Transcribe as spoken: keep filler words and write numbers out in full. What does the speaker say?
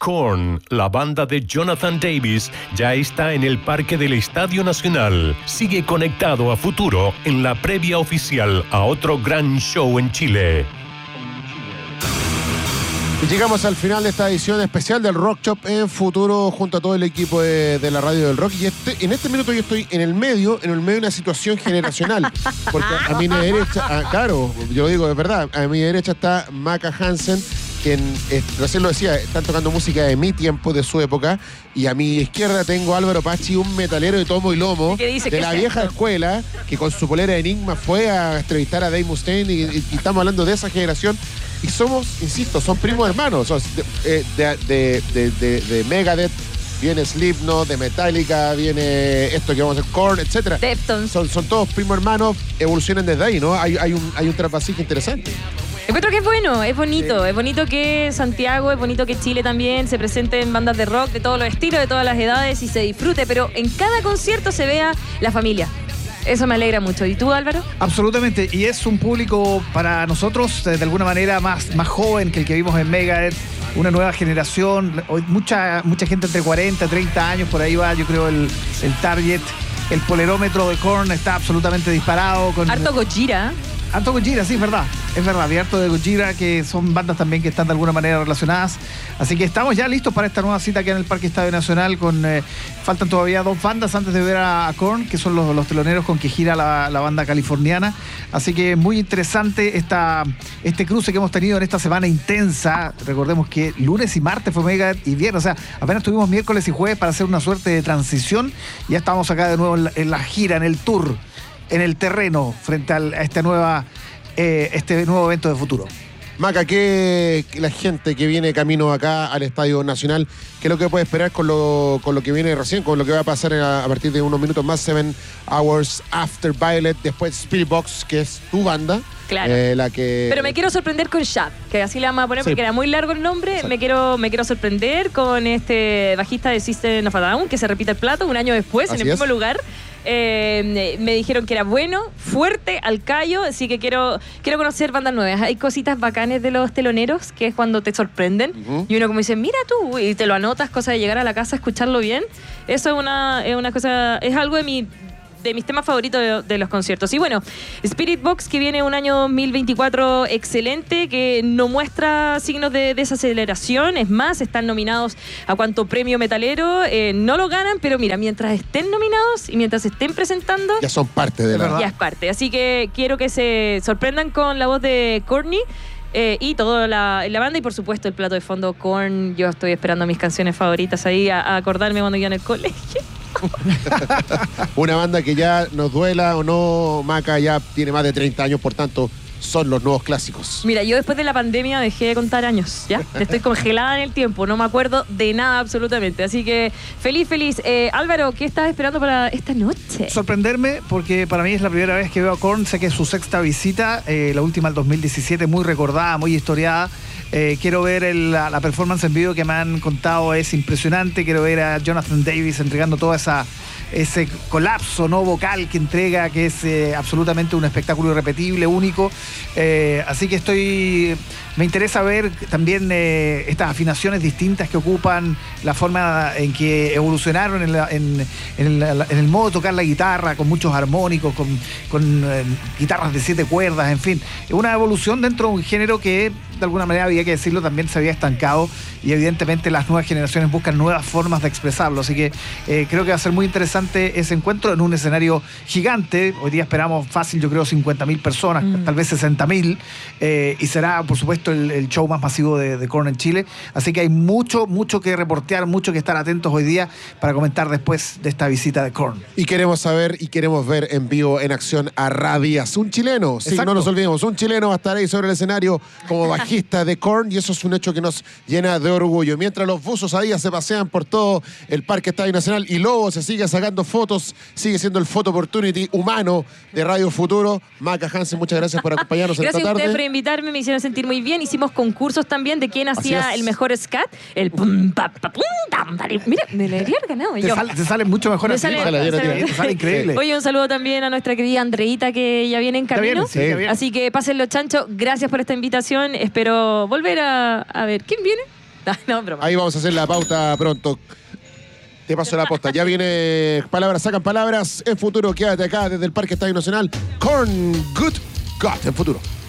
Korn, la banda de Jonathan Davis, ya está en el Parque del Estadio Nacional. Sigue conectado a Futuro en la previa oficial a otro gran show en Chile. Y llegamos al final de esta edición especial del Rock Shop en Futuro junto a todo el equipo de, de la radio del rock. Y este, en este minuto yo estoy en el medio, en el medio de una situación generacional. Porque a mi derecha, ah, claro, yo lo digo de verdad, a mi derecha está Maca Hansen, quien, eh, recién lo decía, están tocando música de mi tiempo, de su época. Y a mi izquierda tengo a Álvaro Pachi, un metalero de tomo y lomo, de la vieja escuela, que con su polera de Enigma fue a entrevistar a Dave Mustaine. Y, y, y estamos hablando de esa generación. Y somos, insisto, son primos hermanos. Son de, de, de, de, de, de Megadeth viene Slipknot, de Metallica viene esto que vamos a hacer, Korn, etcétera. Deftones. Son, son todos primos hermanos, evolucionan desde ahí, ¿no? Hay, hay un, hay un traspasaje interesante. Encuentro que es bueno, es bonito. Sí. Es bonito que Santiago, es bonito que Chile también se presenten bandas de rock de todos los estilos, de todas las edades y se disfrute, pero en cada concierto se vea la familia. Eso me alegra mucho. ¿Y tú, Álvaro? Absolutamente. Y es un público para nosotros de alguna manera más, más joven que el que vimos en Megadeth. Una nueva generación. Hoy mucha, mucha gente entre cuarenta, treinta años. Por ahí va, yo creo, el, el target. El polerómetro de Korn está absolutamente disparado. Con harto Gojira. Harto Gojira, sí, es verdad. Es verdad, y harto de Gojira, que son bandas también que están de alguna manera relacionadas. Así que estamos ya listos para esta nueva cita aquí en el Parque Estadio Nacional. Con eh, faltan todavía dos bandas antes de ver a, a Korn, que son los, los teloneros con que gira la, la banda californiana. Así que muy interesante esta, este cruce que hemos tenido en esta semana intensa. Recordemos que lunes y martes fue Megadeth y viernes. O sea, apenas tuvimos miércoles y jueves para hacer una suerte de transición. Y ya estamos acá de nuevo en la, en la gira, en el tour, en el terreno, frente al, a esta nueva, eh, este nuevo evento de Futuro. Maca, ¿qué la gente que viene camino acá al Estadio Nacional, qué es lo que puede esperar con lo, con lo que viene recién, con lo que va a pasar a, a partir de unos minutos más? Seven Hours After Violet, después Spirit Box, que es tu banda. Claro. Eh, la que... Pero me quiero sorprender con Shad, que así le vamos a poner, Sí. porque era muy largo el nombre. Me quiero, me quiero sorprender con este bajista de System of a Down, que se repite el plato un año después, Así en el es. mismo lugar. Eh, me dijeron que era bueno, fuerte, al callo, así que quiero, quiero conocer bandas nuevas. Hay cositas bacanes de los teloneros, que es cuando te sorprenden. Uh-huh. Y uno como dice, mira tú, y te lo anotas, cosa de llegar a la casa, escucharlo bien. Eso es una, es una cosa, es algo de mi... de mis temas favoritos de, de los conciertos. Y bueno, Spirit Box, que viene un año dos mil veinticuatro excelente, que no muestra signos de desaceleración. Es más, están nominados a cuanto premio metalero. Eh, no lo ganan, pero mira, mientras estén nominados y mientras estén presentando, Ya son parte de la... ya es parte. Así que quiero que se sorprendan con la voz de Courtney. Eh, y toda la, la banda y por supuesto el plato de fondo Korn. Yo estoy esperando mis canciones favoritas ahí a, a acordarme cuando iba en el colegio. Una banda que ya nos duela o no, Maca, ya tiene más de treinta años, por tanto, son los nuevos clásicos. Mira, yo después de la pandemia dejé de contar años, ¿ya? Estoy congelada en el tiempo, no me acuerdo de nada absolutamente. Así que feliz, feliz. Eh, Álvaro, ¿qué estás esperando para esta noche? Sorprenderme, porque para mí es la primera vez que veo a Korn. Sé que es su sexta visita, eh, la última el dos mil diecisiete, muy recordada, muy historiada. Eh, quiero ver el, la, la performance en vivo que me han contado, es impresionante. Quiero ver a Jonathan Davis entregando toda esa ese colapso no vocal que entrega, que es eh, absolutamente un espectáculo irrepetible, único. Eh, así que estoy... Me interesa ver también eh, estas afinaciones distintas que ocupan, la forma en que evolucionaron en, la, en, en, la, en el modo de tocar la guitarra, con muchos armónicos, con, con eh, guitarras de siete cuerdas, en fin. Una evolución dentro de un género que, de alguna manera, había que decirlo, también se había estancado, y evidentemente las nuevas generaciones buscan nuevas formas de expresarlo. Así que eh, creo que va a ser muy interesante ese encuentro en un escenario gigante. Hoy día esperamos fácil, yo creo, cincuenta mil personas, mm. tal vez sesenta mil, eh, y será, por supuesto, El, el show más masivo de, de Korn en Chile. Así que hay mucho, mucho que reportear, mucho que estar atentos hoy día para comentar después de esta visita de Korn. Y queremos saber y queremos ver en vivo, en acción, a Radias, un chileno. Sí, Exacto. no nos olvidemos, un chileno va a estar ahí sobre el escenario como bajista de Korn, y eso es un hecho que nos llena de orgullo. Mientras los buzos ahí se pasean por todo el Parque Estadio Nacional y Lobo se sigue sacando fotos, sigue siendo el photo opportunity humano de Radio Futuro. Maca Hansen, muchas gracias por acompañarnos Gracias esta a tarde. ustedes por invitarme, me hicieron sentir muy bien. Hicimos concursos también de quién hacía el mejor scat. El pum, pa, pa, pum, tam, dale. Mira, me le habría ganado Te yo. sale, te sale mucho mejor Me así. sale- Ojalá, me yo no sale- te- te sale increíble. Oye, un saludo también a nuestra querida Andreita, que ya viene en Está camino. bien, sí, está bien. Así que pásenlo, chancho. Gracias por esta invitación. Espero volver a, a ver. ¿Quién viene? No, broma. Ahí vamos a hacer la pauta pronto. Te paso la posta. Ya viene palabras, sacan palabras. En futuro, quédate acá desde el Parque Estadio Nacional. Korn, Good God, en futuro.